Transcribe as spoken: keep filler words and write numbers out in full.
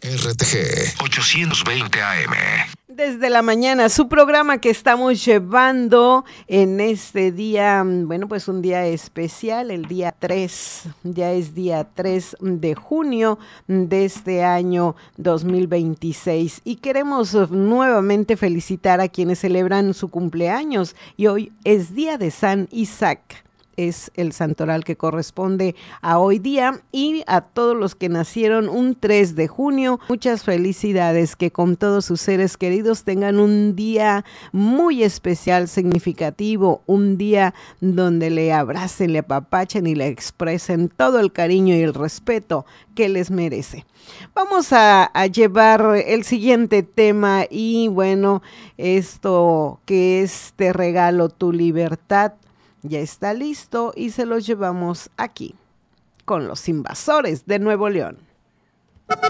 R T G ochocientos veinte A M. Desde la mañana, su programa que estamos llevando en este día, bueno, pues un día especial, el día tres, ya es día tres de junio de este año dos mil veintiséis. Y queremos nuevamente felicitar a quienes celebran su cumpleaños. Y hoy es día de San Isaac. Es el santoral que corresponde a hoy día, y a todos los que nacieron un tres de junio, muchas felicidades, que con todos sus seres queridos tengan un día muy especial, significativo, un día donde le abracen, le apapachen y le expresen todo el cariño y el respeto que les merece. Vamos a, a llevar el siguiente tema, y bueno, esto que es Te regalo tu libertad, ya está listo y se los llevamos aquí con los Invasores de Nuevo León.